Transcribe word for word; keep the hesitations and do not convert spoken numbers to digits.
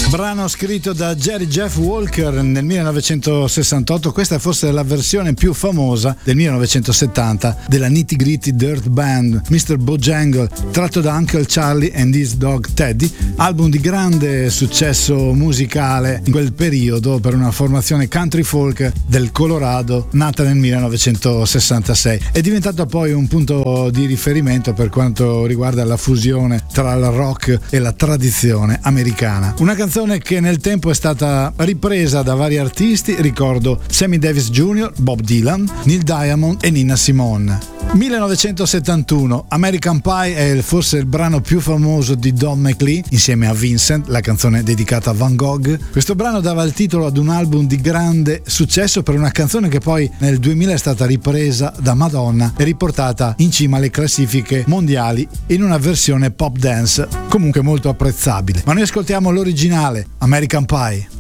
Brano scritto da Jerry Jeff Walker nel millenovecentosessantotto. Questa è forse la versione più famosa del millenovecentosettanta della Nitty Gritty Dirt Band, mister Bojangle, tratto da Uncle Charlie and His Dog Teddy, album di grande successo musicale in quel periodo per una formazione country folk del Colorado nata nel millenovecentosessantasei. È diventato poi un punto di riferimento per quanto riguarda la fusione tra il rock e la tradizione americana. Una canzone che nel tempo è stata ripresa da vari artisti, ricordo Sammy Davis Junior, Bob Dylan, Neil Diamond e Nina Simone. millenovecentosettantuno, American Pie è forse il brano più famoso di Don McLean insieme a Vincent, la canzone dedicata a Van Gogh. Questo brano dava il titolo ad un album di grande successo per una canzone che poi nel duemila è stata ripresa da Madonna e riportata in cima alle classifiche mondiali in una versione pop dance comunque molto apprezzabile. Ma noi ascoltiamo l'originale, American Pie.